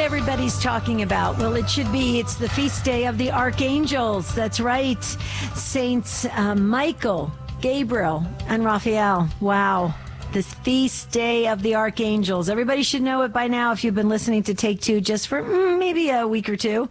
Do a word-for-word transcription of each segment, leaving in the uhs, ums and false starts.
everybody's talking about? Well, it should be. It's the feast day of the archangels. That's right. Saints uh, Michael, Gabriel, and Raphael. Wow. This feast day of the archangels. Everybody should know it by now if you've been listening to Take Two just for mm, maybe a week or two.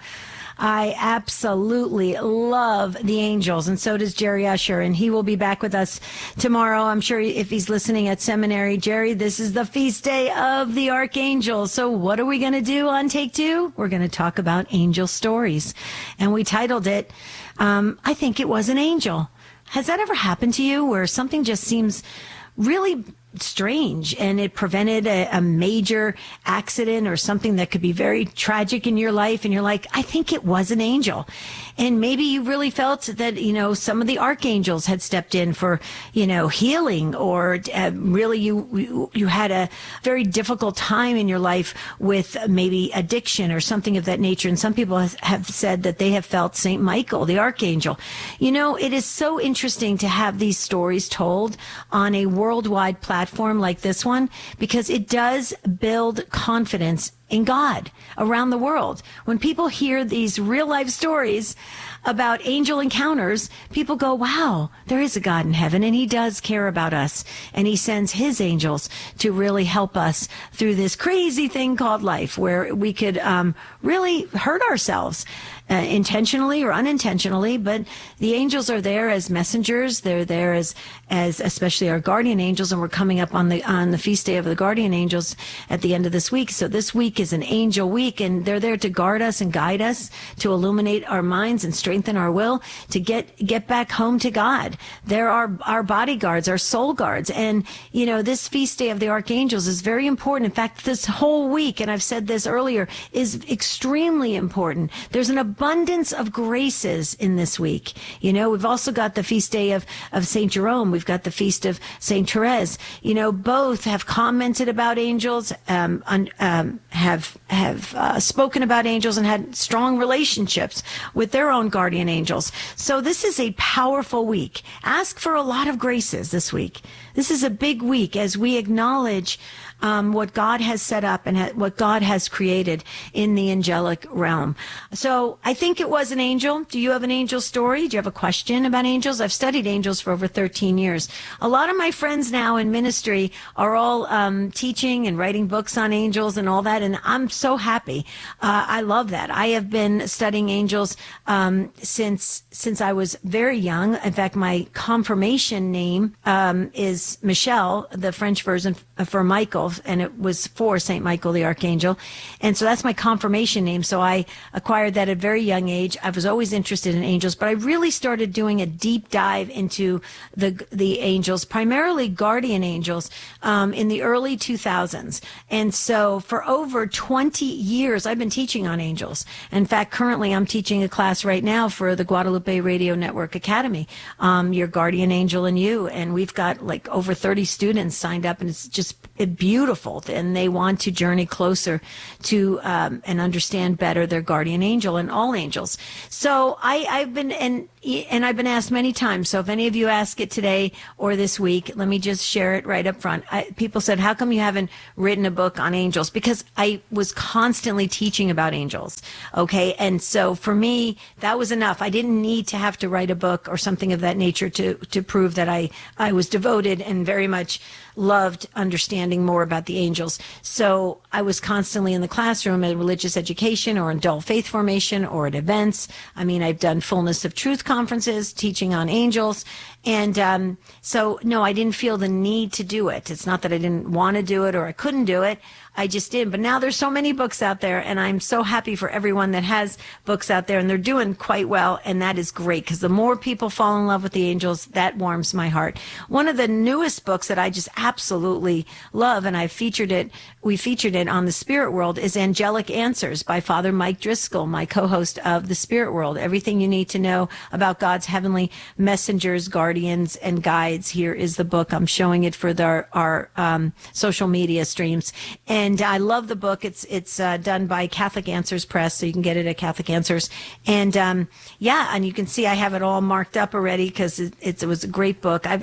I absolutely love the angels, and so does Jerry Usher, and he will be back with us tomorrow. I'm sure if he's listening at seminary. Jerry, this is the feast day of the archangels. So what are we going to do on Take Two? We're going to talk about angel stories, and we titled it, um, I Think It Was an Angel. Has that ever happened to you where something just seems really strange and it prevented a, a major accident or something that could be very tragic in your life, and you're like, I think it was an angel? And maybe you really felt that, you know, some of the archangels had stepped in for, you know, healing, or uh, really you, you you had a very difficult time in your life with maybe addiction or something of that nature. And some people have said that they have felt Saint Michael, the archangel. You know, it is so interesting to have these stories told on a worldwide platform like this one, because it does build confidence in God around the world. When people hear these real life stories about angel encounters, people go, wow, there is a God in heaven, and he does care about us, and he sends his angels to really help us through this crazy thing called life, where we could um, really hurt ourselves. Uh, intentionally or unintentionally, but the angels are there as messengers. They're there as, as especially our guardian angels, and we're coming up on the on the feast day of the guardian angels at the end of this week. So this week is an angel week, and they're there to guard us and guide us, to illuminate our minds and strengthen our will, to get get back home to God. They're our our bodyguards, our soul guards, and you know, this feast day of the archangels is very important. In fact, this whole week, and I've said this earlier, is extremely important. There's an abundance of graces in this week. You know, we've also got the feast day of, of Saint Jerome. We've got the feast of Saint Therese. You know, both have commented about angels, um, un, um, have have uh, spoken about angels, and had strong relationships with their own guardian angels. So this is a powerful week. Ask for a lot of graces this week. This is a big week as we acknowledge Um, what God has set up and ha- what God has created in the angelic realm. So I think it was an angel. Do you have an angel story? Do you have a question about angels? I've studied angels for over thirteen years. A lot of my friends now in ministry are all um, teaching and writing books on angels and all that, and I'm so happy. Uh, I love that. I have been studying angels um, since since I was very young. In fact, my confirmation name um, is Michelle, the French version for Michael, and it was for Saint Michael the Archangel. And so that's my confirmation name. So I acquired that at a very young age. I was always interested in angels, but I really started doing a deep dive into the the angels, primarily guardian angels, um, in the early two thousands. And so for over twenty years, I've been teaching on angels. In fact, currently I'm teaching a class right now for the Guadalupe Radio Network Academy, um, Your Guardian Angel and You. And we've got like over thirty students signed up, and it's just beautiful, and they want to journey closer to um, and understand better their guardian angel and all angels. So I, I've been and and I've been asked many times. So if any of you ask it today or this week, let me just share it right up front. I, people said, "How come you haven't written a book on angels?" Because I was constantly teaching about angels. Okay, and so for me, that was enough. I didn't need to have to write a book or something of that nature to to prove that I I was devoted and very much loved understanding more about the angels. So I was constantly in the classroom at religious education or adult faith formation or at events. I mean, I've done Fullness of Truth conferences teaching on angels. And um, so, no, I didn't feel the need to do it. It's not that I didn't want to do it or I couldn't do it. I just did. But now there's so many books out there, and I'm so happy for everyone that has books out there, and they're doing quite well, and that is great, because the more people fall in love with the angels, that warms my heart. One of the newest books that I just absolutely love, and I featured it, we featured it on The Spirit World, is Angelic Answers by Father Mike Driscoll, my co-host of The Spirit World. Everything you need to know about God's heavenly messengers, guardians, and guides. Here is the book. I'm showing it for the, our um, social media streams. And And I love the book. It's it's uh, done by Catholic Answers Press, so you can get it at Catholic Answers. And um, yeah, and you can see I have it all marked up already because it, it, it was a great book. I've, I've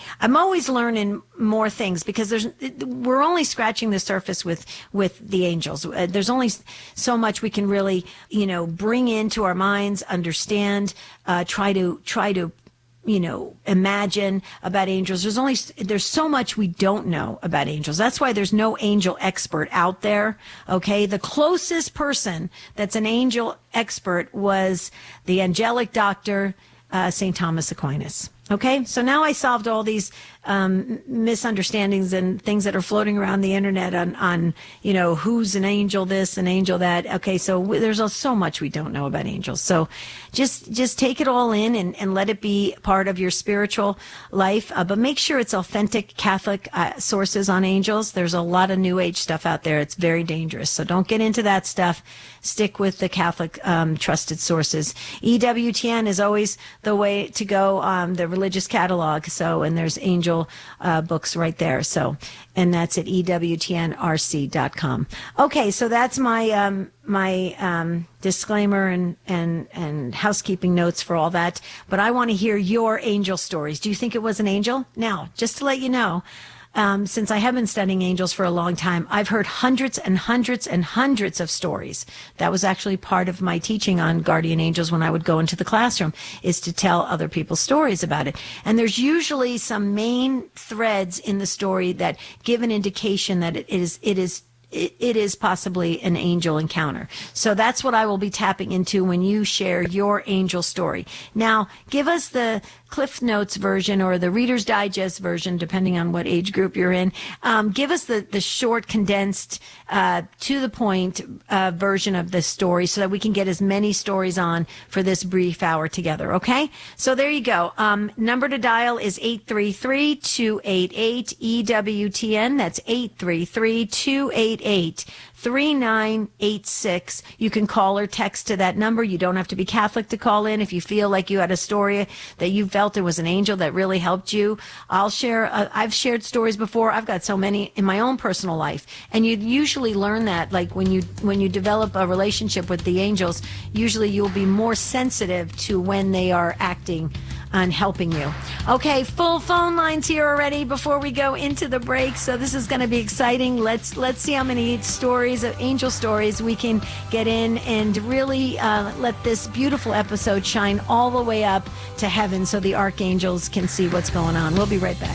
I'm always learning more things because there's we're only scratching the surface with with the angels. Uh, there's only so much we can really, you know, bring into our minds, understand, uh, try to try to you know, imagine about angels. There's only, there's so much we don't know about angels. That's why there's no angel expert out there. Okay. The closest person that's an angel expert was the angelic doctor, uh, Saint Thomas Aquinas. Okay. So now I solved all these, um, misunderstandings and things that are floating around the internet on, on, you know, who's an angel this, an angel that. Okay. So w- there's so much we don't know about angels. So just, just take it all in and, and let it be part of your spiritual life. Uh, but make sure it's authentic Catholic uh, sources on angels. There's a lot of New Age stuff out there. It's very dangerous. So don't get into that stuff. Stick with the Catholic, um, trusted sources. E W T N is always the way to go. Um, the religious catalog. So, and there's angel uh, books right there. So, and that's at E W T N R C dot com. Okay, so that's my um, my um, disclaimer and and and housekeeping notes for all that. But I want to hear your angel stories. Do you think it was an angel? Now, just to let you know, Um, since I have been studying angels for a long time, I've heard hundreds and hundreds and hundreds of stories. That was actually part of my teaching on guardian angels when I would go into the classroom, is to tell other people's stories about it. And there's usually some main threads in the story that give an indication that it is, it is, it, it is possibly an angel encounter. So that's what I will be tapping into when you share your angel story. Now, give us the Cliff Notes version or the Reader's Digest version, depending on what age group you're in. Um, give us the, the short, condensed, uh, to the point uh, version of the story so that we can get as many stories on for this brief hour together, okay? So there you go. Um, number to dial is eight three three, two eight eight, E W T N. That's eight three three, two eight eight, three nine eight six. You can call or text to that number. You don't have to be Catholic to call in. If you feel like you had a story that you felt it was an angel that really helped you, I'll share. Uh, I've shared stories before. I've got so many in my own personal life, and you usually learn that, like when you when you develop a relationship with the angels, usually you'll be more sensitive to when they are acting on helping you. Okay, full phone lines here already before we go into the break. So this is going to be exciting. Let's let's see how many stories, angel stories, we can get in and really uh, let this beautiful episode shine all the way up to heaven so the archangels can see what's going on. We'll be right back.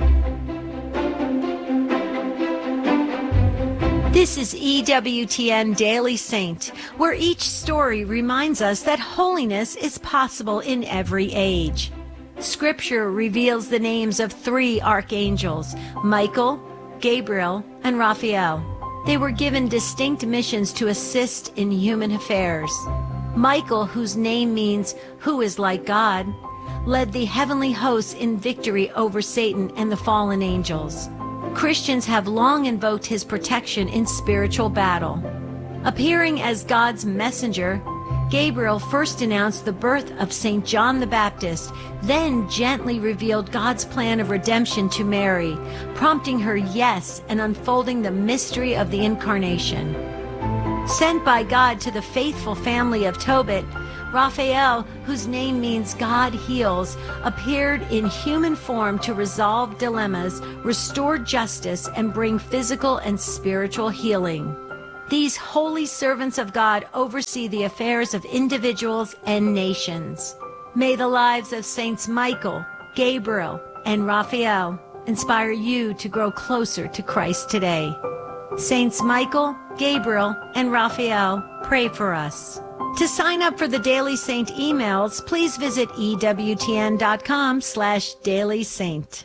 This is E W T N Daily Saint, where each story reminds us that holiness is possible in every age. Scripture reveals the names of three archangels, Michael, Gabriel, and Raphael. They were given distinct missions to assist in human affairs. Michael, whose name means "who is like God," led the heavenly hosts in victory over Satan and the fallen angels. Christians have long invoked his protection in spiritual battle. Appearing as God's messenger, Gabriel first announced the birth of Saint John the Baptist, then gently revealed God's plan of redemption to Mary, prompting her yes and unfolding the mystery of the Incarnation. Sent by God to the faithful family of Tobit, Raphael, whose name means God heals, appeared in human form to resolve dilemmas, restore justice, and bring physical and spiritual healing. These holy servants of God oversee the affairs of individuals and nations. May the lives of Saints Michael, Gabriel, and Raphael inspire you to grow closer to Christ today. Saints Michael, Gabriel, and Raphael, pray for us. To sign up for the Daily Saint emails, please visit ewtn.com slash Daily Saint.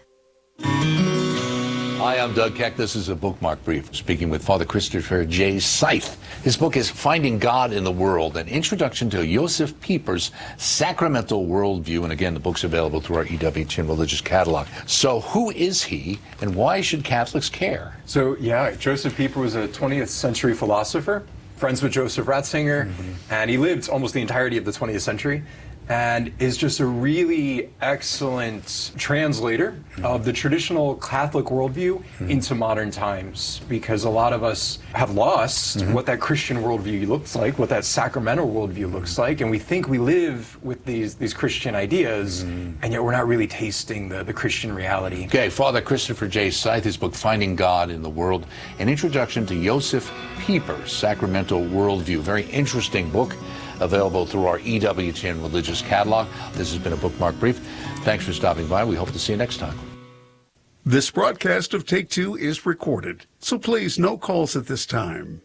Hi, I'm Doug Keck. This is a Bookmark Brief, speaking with Father Christopher J. Seith. His book is Finding God in the World, an introduction to Josef Pieper's sacramental worldview. And again, the book's available through our E W T N religious catalog. So who is he, and why should Catholics care? So, yeah, Josef Pieper was a twentieth century philosopher, friends with Joseph Ratzinger, mm-hmm. and he lived almost the entirety of the twentieth century. and is just a really excellent translator mm-hmm. of the traditional Catholic worldview mm-hmm. into modern times, because a lot of us have lost mm-hmm. what that Christian worldview looks like, what that sacramental worldview looks like, and we think we live with these these Christian ideas, mm-hmm. and yet we're not really tasting the, the Christian reality. Okay, Father Christopher J. Scythe, his book, Finding God in the World, an introduction to Josef Pieper's Sacramental Worldview. Very interesting book, available through our E W T N Religious Catalog. This has been a Bookmark Brief. Thanks for stopping by. We hope to see you next time. This broadcast of Take Two is recorded, so please, no calls at this time.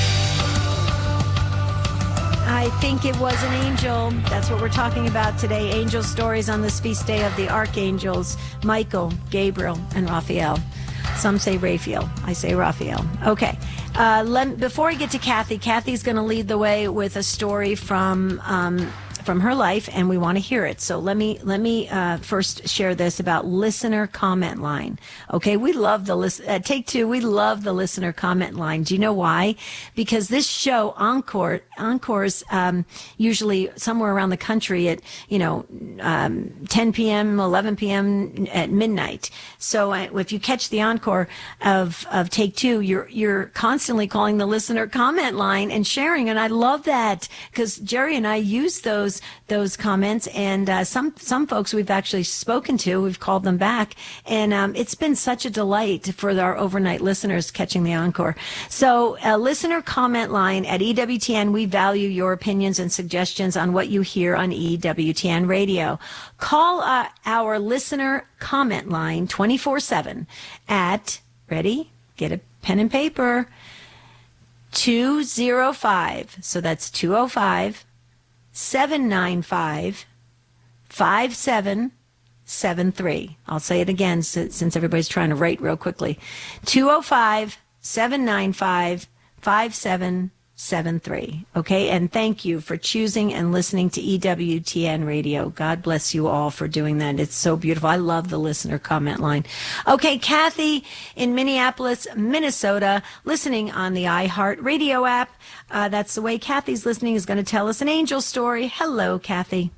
I think it was an angel. That's what we're talking about today. Angel stories on this feast day of the archangels, Michael, Gabriel, and Raphael. Some say Raphael. I say Raphael. Okay. Uh, let, before I get to Kathy, Kathy's going to lead the way with a story from um, from her life, and we want to hear it. So let me let me uh, first share this about listener comment line. Okay, we love the list. Uh, Take Two. We love the listener comment line. Do you know why? Because this show Encore Encores um, usually somewhere around the country at you know um, ten p.m., eleven p.m. at midnight. So uh, if you catch the encore of of Take Two, you're you're constantly calling the listener comment line and sharing, and I love that because Jerry and I use those. Those comments, and uh, some some folks we've actually spoken to, we've called them back, and um, it's been such a delight for our overnight listeners catching the encore. So, a listener comment line at E W T N. We value your opinions and suggestions on what you hear on E W T N Radio. Call uh, our listener comment line twenty-four seven at ready. Get a pen and paper. two oh five. So that's two oh five. seven nine five, five seven seven three. I'll say it again since everybody's trying to write real quickly. two oh five, seven nine five, five seven seven three. Okay, and thank you for choosing and listening to E W T N Radio. God bless you all for doing that. It's so beautiful. I love the listener comment line. Okay, Kathy in Minneapolis, Minnesota, listening on the iHeart Radio app. Uh, that's the way Kathy's listening, is going to tell us an angel story. Hello, Kathy.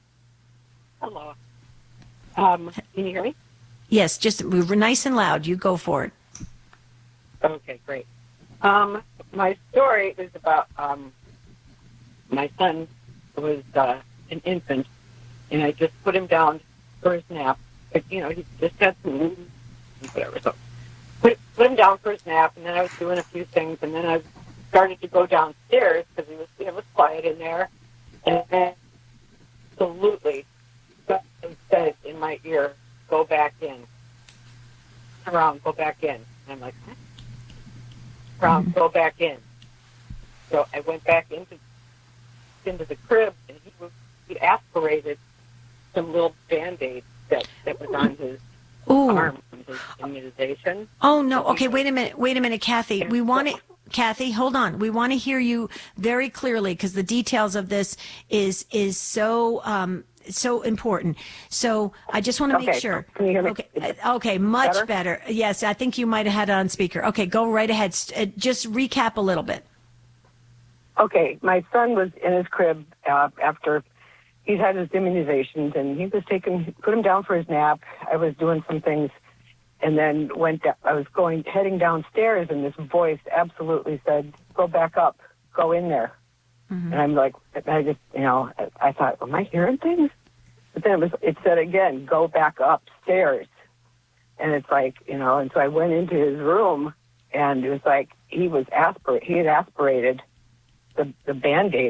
Hello. Um, can you hear me? Yes, just we're nice and loud. You go for it. Okay, great. Um, my story is about um, my son was uh, an infant, and I just put him down for his nap. But, you know, he just had some whatever. So put, put him down for his nap, and then I was doing a few things, and then I started to go downstairs because he was it was quiet in there, and then absolutely something said in my ear, "Go back in." Around, go back in. And I'm like, huh? Around, go back in. So I went back into into the crib, and he was he aspirated some little Band-Aids that, that was on his Ooh. arm from his immunization. Oh no! Okay, wait a minute. Wait a minute, Kathy. We want to. Kathy, hold on. We want to hear you very clearly because the details of this is is so um, so important. So I just want to make okay. sure. Can you hear me? Okay, okay, much better? better. Yes, I think you might have had it on speaker. Okay, go right ahead. Just recap a little bit. Okay, my son was in his crib uh, after he's had his immunizations, and he was taking put him down for his nap. I was doing some things. And then went. Da- I was going, heading downstairs, and this voice absolutely said, "Go back up, go in there." Mm-hmm. And I'm like, I just, you know, I thought, am I hearing things? But then it was, it said again, "Go back upstairs." And it's like, you know, and so I went into his room, and it was like he was aspirate. He had aspirated the the Band-Aid